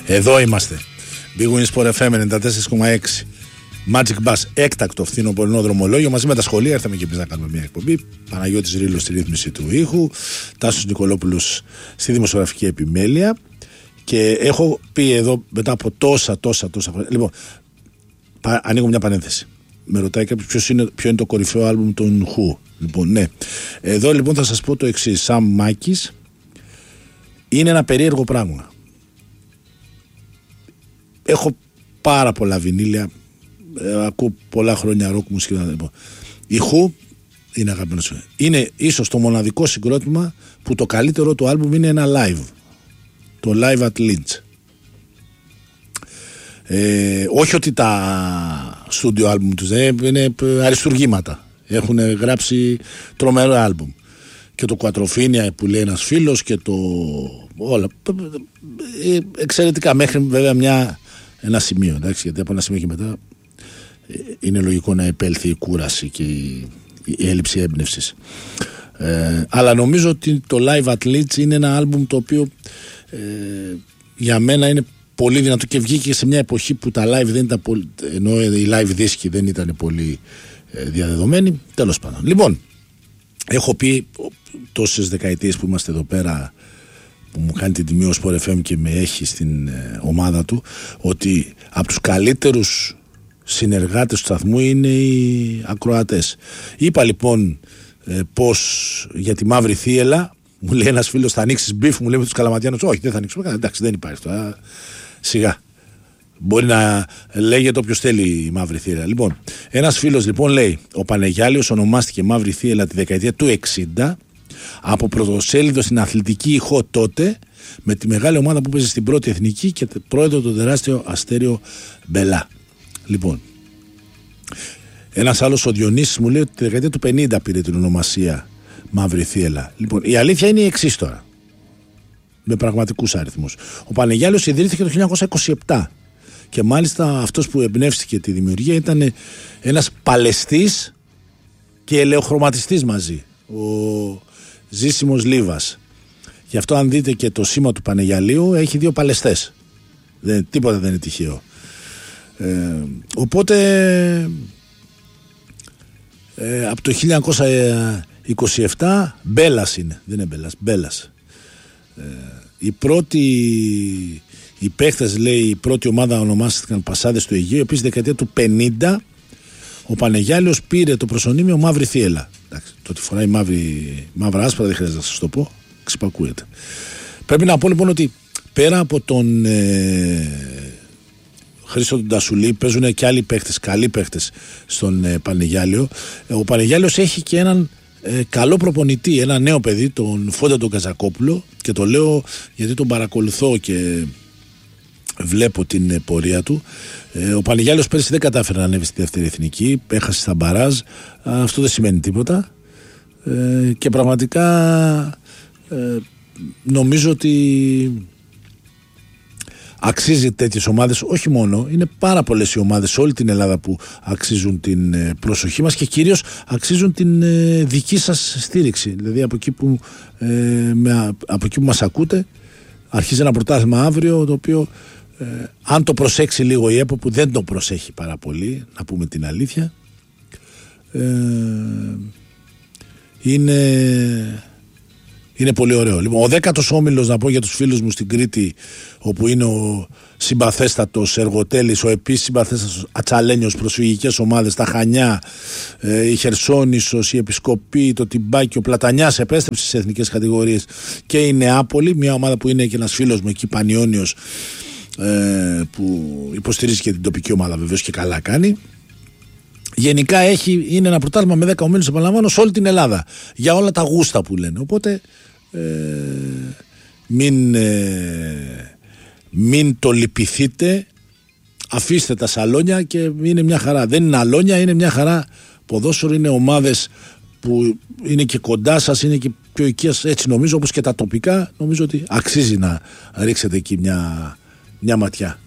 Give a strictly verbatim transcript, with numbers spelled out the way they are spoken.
Εδώ είμαστε. Big Win Sport εφ εμ ενενήντα τέσσερα κόμμα έξι. Magic Bus, έκτακτο φθινοπορεινό δρομολόγιο. Μαζί με τα σχολεία ήρθαμε και εμείς να κάνουμε μια εκπομπή. Παναγιώτης Ρήλος στη ρύθμιση του ήχου, Τάσος Νικολόπουλος στη δημοσιογραφική επιμέλεια. Και έχω πει εδώ μετά από τόσα τόσα τόσα χρόνια. Λοιπόν, πα, ανοίγω μια παρένθεση. Με ρωτάει κάποιος ποιος είναι, ποιο είναι το κορυφαίο άλμπουμ των Who. Λοιπόν, ναι. Εδώ λοιπόν θα σας πω το εξής. Σαν Μάκης είναι ένα περίεργο πράγμα. Έχω πάρα πολλά βινίλια, ε, ακούω πολλά χρόνια ροκ μουσική. Η Who είναι αγαπημένος. Είναι ίσως το μοναδικό συγκρότημα που το καλύτερο του άλμπουμ είναι ένα live. Το Live at Lynch. Ε, όχι ότι τα studio άλμπουμ τους ε, είναι αριστουργήματα. Έχουν γράψει τρομερό άλμπουμ. Και το Quattrofinia που λέει ένας φίλος και το όλα. Ε, εξαιρετικά μέχρι βέβαια μια, ένα σημείο. Εντάξει, γιατί από ένα σημείο και μετά ε, είναι λογικό να επέλθει η κούραση και η, η έλλειψη έμπνευσης. Ε, αλλά νομίζω ότι το Live at Lynch είναι ένα άλμπουμ το οποίο ε, για μένα είναι πολύ δυνατό και βγήκε σε μια εποχή που τα live δεν ήταν πολύ, ενώ οι live δίσκοι δεν ήταν πολύ ε, διαδεδομένοι. Τέλος πάντων. Λοιπόν, έχω πει τόσες δεκαετίες που είμαστε εδώ πέρα, που μου κάνει την τιμή ο Sport εφ εμ και με έχει στην ε, ομάδα του, ότι από τους καλύτερους συνεργάτες του σταθμού είναι οι ακροατές. Είπα λοιπόν ε, πως για τη Μαύρη Θύελλα μου λέει ένας φίλος, θα ανοίξεις μπιφ, μου λέει με τους Καλαματιάνους. Όχι, δεν θα ανοίξουμε. Εντάξει, δεν υπάρχει τώρα. Σιγά. Μπορεί να λέγεται όποιος θέλει η Μαύρη Θύελλα. Λοιπόν, ένας φίλος λοιπόν λέει: ο Πανεγιάλιος ονομάστηκε Μαύρη Θύελλα τη δεκαετία του εξήντα από πρωτοσέλιδο στην αθλητική ηχό τότε, με τη μεγάλη ομάδα που παίζει στην πρώτη εθνική και πρόεδρο το τεράστιο Αστέριο Μπελά. Λοιπόν, ένας άλλος ο Διονύσης μου λέει ότι τη δεκαετία του πενήντα πήρε την ονομασία Μαύρη Θύελλα. Λοιπόν, η αλήθεια είναι η εξής τώρα, με πραγματικούς αριθμούς. Ο Πανεγιάλιος ιδρύθηκε το χίλια εννιακόσια είκοσι επτά και μάλιστα αυτός που εμπνεύστηκε τη δημιουργία ήταν ένας παλαιστής και ελαιοχρωματιστής μαζί, ο Ζήσιμος Λίβας. Γι' αυτό αν δείτε και το σήμα του Πανεγιαλίου έχει δύο παλαιστές. Δεν, τίποτα δεν είναι τυχαίο. Ε, οπότε ε, από το χίλια εννιακόσια είκοσι επτά Μπέλας είναι, δεν είναι Μπέλας, Μπέλας. Ε, οι πρώτοι οι παίχτες, λέει, η πρώτη ομάδα ονομάστηκαν Πασάδες του Αιγαίου. Επίσης δεκαετία του πενήντα ο Πανεγιάλιος πήρε το προσωνύμιο Μαύρη Θύελλα. Εντάξει, το ότι φοράει μαύρη, μαύρα άσπρα δεν χρειάζεται να σας το πω, ξυπακούεται. Πρέπει να πω λοιπόν ότι πέρα από τον ε, Χρήστο τον Τασουλή παίζουν και άλλοι παίχτες, καλοί παίχτες στον ε, Πανεγιάλιο. Ο Πανεγιάλιος έχει και έναν ε, καλό προπονητή, ένα νέο παιδί, τον Φόντα τον Καζακόπουλο, και το λέω γιατί τον παρακολουθώ και βλέπω την ε, πορεία του. Ε, ο Πανεγιάλιος πέρσι δεν κατάφερε να ανέβει στη δεύτερη εθνική, έχασε στα μπαράζ. Αυτό δεν σημαίνει τίποτα ε, και πραγματικά ε, νομίζω ότι αξίζει τέτοιες ομάδες. Όχι μόνο, είναι πάρα πολλές οι ομάδες σε όλη την Ελλάδα που αξίζουν την ε, προσοχή μας και κυρίως αξίζουν την ε, δική σας στήριξη. Δηλαδή από εκεί που, ε, με, από εκεί που μας ακούτε αρχίζει ένα πρωτάθλημα αύριο, το οποίο ε, αν το προσέξει λίγο η ΕΠΟ, που δεν το προσέχει πάρα πολύ, να πούμε την αλήθεια, ε, είναι, είναι πολύ ωραίο. Λοιπόν, ο δέκατος όμιλος, να πω για τους φίλους μου στην Κρήτη, όπου είναι ο συμπαθέστατος Εργοτέλης, ο επίσης συμπαθέστατος Ατσαλένιος, προσφυγικές ομάδες, τα Χανιά, ε, η Χερσόνησος, η Επισκοπή, το Τιμπάκι, ο Πλατανιάς επέστρεψε στις εθνικές κατηγορίες, και η Νεάπολη, μια ομάδα που είναι και ένας φίλος μου εκεί, Πανιόνιος, ε, που υποστηρίζει και την τοπική ομάδα βεβαίως και καλά κάνει. Γενικά έχει, είναι ένα πρωτάθλημα με δέκα ομίλους, επαναλαμβάνω, σε όλη την Ελλάδα, για όλα τα γούστα που λένε. Οπότε ε, μην, ε, μην το λυπηθείτε, αφήστε τα σαλόνια και είναι μια χαρά. Δεν είναι αλόνια, είναι μια χαρά ποδόσφαιρο, είναι ομάδες που είναι και κοντά σας, είναι και πιο οικίας, έτσι νομίζω, όπως και τα τοπικά. Νομίζω ότι αξίζει να ρίξετε εκεί μια, μια ματιά.